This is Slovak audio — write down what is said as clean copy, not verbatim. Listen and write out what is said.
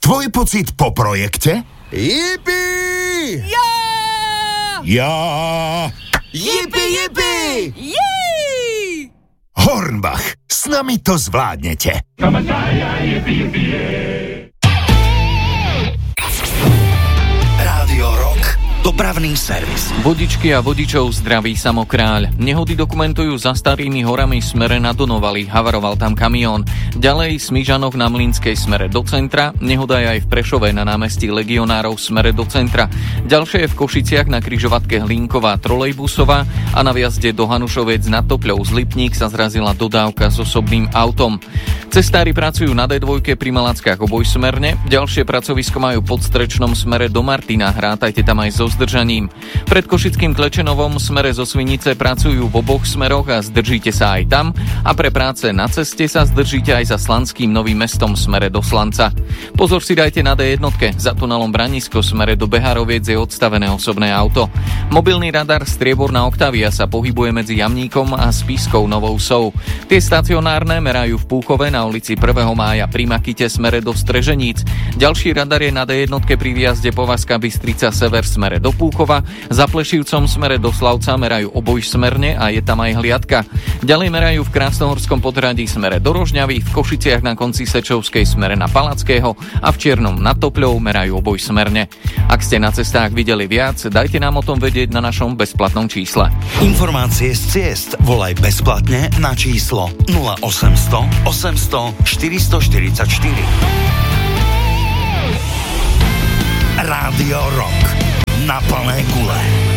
Tvoj pocit po projekte? Jipi! Ja! Ja... Jipi, jipi! Jej! Hornbach, s nami to zvládnete. Rádio Rock. Dopravný servis. Vodičky a vodičov zdraví Samokráľ. Nehody dokumentujú za Starými horami smere na Donovali. Havaroval tam kamión. Ďalej Smižanov na Mlynskej smere do centra. Nehoda je aj v Prešove na námestí Legionárov smere do centra. Ďalšie je v Košiciach na križovatke Hlinková trolejbusová a na vjazde do Hanušoviec nad Topľou z Lipník sa zrazila dodávka s osobným autom. Cestári pracujú na D2 pri Malackách obojsmerne. Ďalšie pracovisko majú pod Strečnom smere do Martina. Hrátajte tam aj so zdržaním. Pred Košickým Klečenovom smere zo Svinice pracujú v oboch smeroch a zdržíte sa aj tam a pre práce na ceste sa zdržíte aj za Slanským Novým Mestom smere do Slanca. Pozor si dajte na D1, za tunelom Branisko smere do Beharoviec je odstavené osobné auto. Mobilný radar Strieborná Octavia sa pohybuje medzi Jamníkom a Spískou Novou Sou. Tie stacionárne merajú v Púchove na ulici 1. mája pri Makite smere do Streženíc. Ďalší radar je na D1 pri výjazde Povazka Bystrica sever smere do Púchova, za Plešivcom smere do Slavca merajú obojsmerne a je tam aj hliadka. Ďalej merajú v Krásnohorskom podhradí smere do Rožňavy, v Košiciach na konci Sečovskej smere na Palackého a v Čiernom nad Topľou merajú obojsmerne. Ak ste na cestách videli viac, dajte nám o tom vedieť na našom bezplatnom čísle. Informácie z ciest volaj bezplatne na číslo 0800 800 444. Rádio Rock. Na plné gule.